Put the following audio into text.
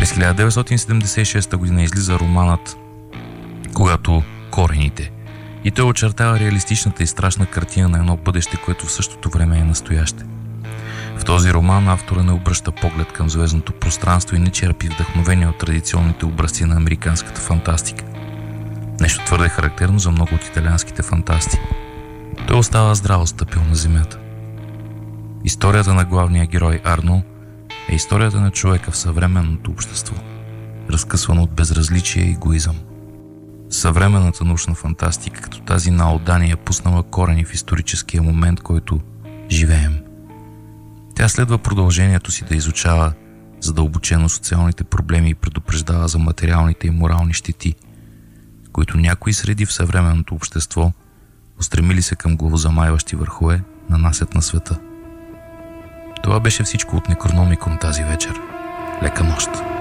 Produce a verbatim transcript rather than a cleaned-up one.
През хиляда деветстотин седемдесет и шеста година излиза романът "Когато корените" и той очертава реалистичната и страшна картина на едно бъдеще, което в същото време е настояще. В този роман автора не обръща поглед към звездното пространство и не черпи вдъхновение от традиционните образци на американската фантастика. Нещо твърде характерно за много от италианските фантасти. Той остава здраво стъпил на земята. Историята на главния герой Арно е историята на човека в съвременното общество, разкъсвано от безразличие и егоизъм. Съвременната научна фантастика, като тази на Алдани, е пуснала корени в историческия момент, който живеем. Тя следва продължението си да изучава задълбочено социалните проблеми и предупреждава за материалните и морални щети, които някои среди в съвременното общество, устремили се към главозамайващи върхове, нанасят на света. Това беше всичко от Некрономикон тази вечер. Лека нощ!